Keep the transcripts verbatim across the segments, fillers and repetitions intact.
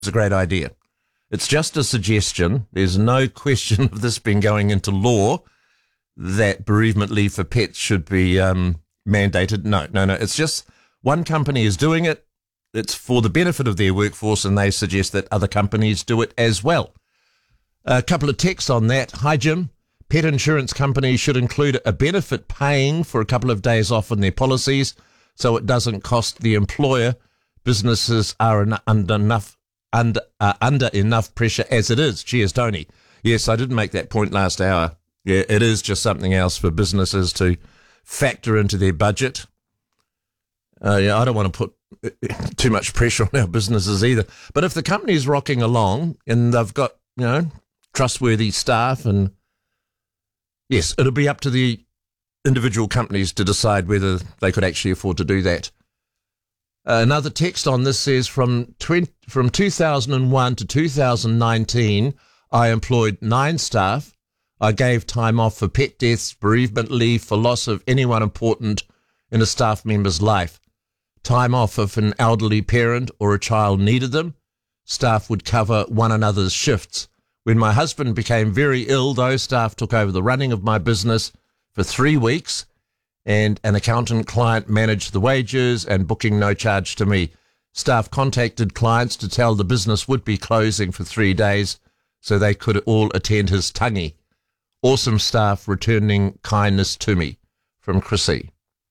It's a great idea. It's just a suggestion. There's no question of this being going into law that bereavement leave for pets should be um, mandated. No, no, no. It's just one company is doing it. It's for the benefit of their workforce, and they suggest that other companies do it as well. A couple of texts on that. Hi, Jim. Pet insurance companies should include a benefit paying for a couple of days off in their policies so it doesn't cost the employer. Businesses are en- under enough under uh, under enough pressure as it is. Cheers, Tony. Yes, I didn't make that point last hour. Yeah, it is just something else for businesses to factor into their budget. Uh, yeah, I don't want to put too much pressure on our businesses either. But if the company's rocking along and they've got, you know, trustworthy staff, and yes, it'll be up to the individual companies to decide whether they could actually afford to do that. Uh, another text on this says, from twenty, from two thousand one to two thousand nineteen, I employed nine staff. I gave time off for pet deaths, bereavement leave for loss of anyone important in a staff member's life. Time off if an elderly parent or a child needed them. Staff would cover one another's shifts. When my husband became very ill, those staff took over the running of my business for three weeks, and an accountant client managed the wages and booking no charge to me. Staff contacted clients to tell the business would be closing for three days so they could all attend his tangi. Awesome staff returning kindness to me. From Chrissy.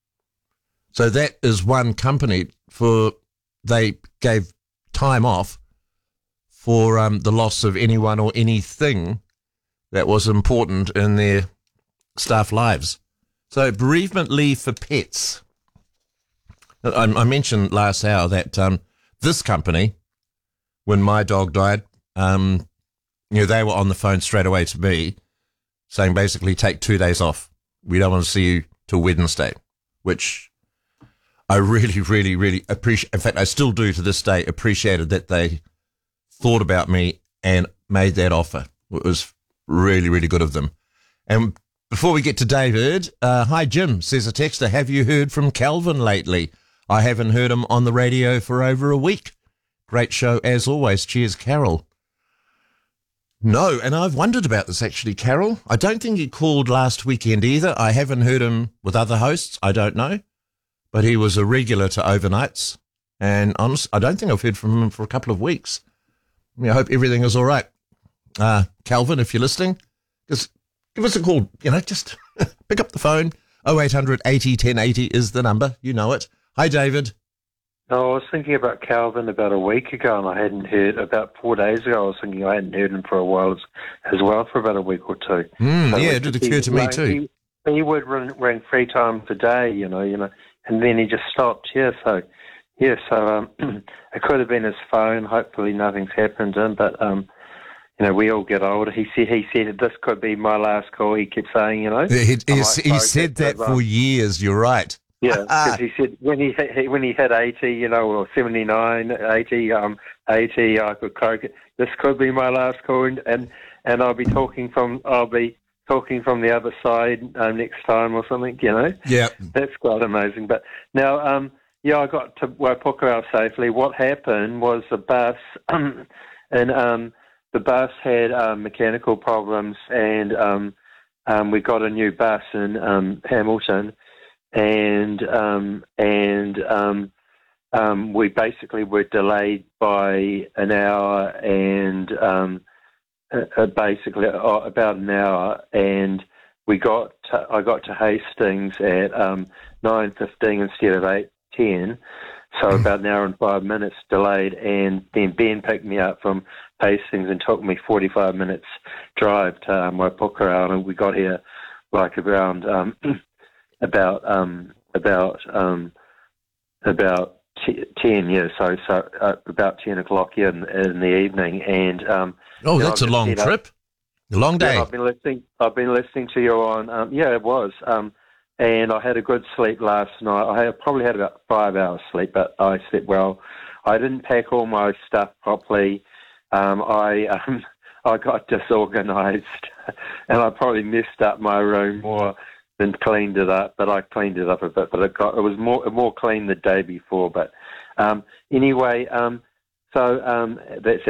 So that is one company for, they gave time off for um, the loss of anyone or anything that was important in their staff lives. So bereavement leave for pets. I, I mentioned last hour that um, this company, when my dog died, um, you know, they were on the phone straight away to me saying basically take two days off. We don't want to see you till Wednesday, which I really, really, really appreciate. In fact, I still do to this day, appreciated that they thought about me and made that offer. It was really, really good of them. And before we get to David, uh, hi, Jim, says a texter, have you heard from Calvin lately? I haven't heard him on the radio for over a week. Great show as always. Cheers, Carol. No, and I've wondered about this actually, Carol. I don't think he called last weekend either. I haven't heard him with other hosts. I don't know. But he was a regular to overnights. And honest, I don't think I've heard from him for a couple of weeks. I, mean, I hope everything is all right. Uh, Calvin, if you're listening, just give us a call. You know, just pick up the phone. oh eight hundred eighty ten eighty is the number. You know it. Hi, David. No, I was thinking about Calvin about a week ago, and I hadn't heard, about four days ago, I was thinking I hadn't heard him for a while as, as well, for about a week or two. Mm, so yeah, it did occur to me like, too. He, he would run, rang three times a day, you know, you know, and then he just stopped, yeah, so, yeah, so um, it could have been his phone. Hopefully nothing's happened to him, but, um, you know, we all get older. He said, he said this could be my last call, he kept saying, you know. He, he, he said that for um, years, you're right. Yeah, because he said when he, he when he had eighty, you know, or seventy-nine, eighty, um, eighty, I could croak it. This could be my last call, and, and and I'll be talking from I'll be talking from the other side um, next time or something. You know. Yeah. That's quite amazing. But now, um, yeah, I got to Waipukurau safely. What happened was the bus, um, and um, the bus had um, mechanical problems, and um, um, we got a new bus in um, Hamilton. And um, and um, um, we basically were delayed by an hour, and um, uh, basically uh, about an hour. And we got to, I got to Hastings at um, nine fifteen instead of eight ten, so about an hour and five minutes delayed. And then Ben picked me up from Hastings and took me forty-five minutes drive to um, Waipukurau, and we got here like around. Um, About um about um about t- ten yeah so so uh, about ten o'clock yeah, in, in the evening, and um oh that's know, a long trip, a long day. Yeah, I've been listening I've been listening to you on um yeah it was um and I had a good sleep last night. I had, probably had about five hours sleep, but I slept well. I didn't pack all my stuff properly. Um I um I got disorganized, and I probably messed up my room more and cleaned it up, but I cleaned it up a bit. But it got it was more more clean the day before. But um, anyway, um, So um, that's